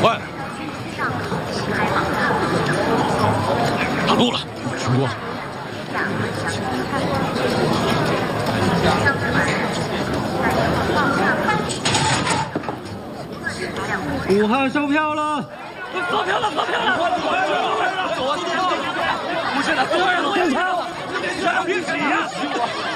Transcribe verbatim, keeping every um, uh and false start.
快！挡路了，停住！ 武汉售票了， 发票了，发票了！走啊，走啊！不是的，对了，检查，别挤呀！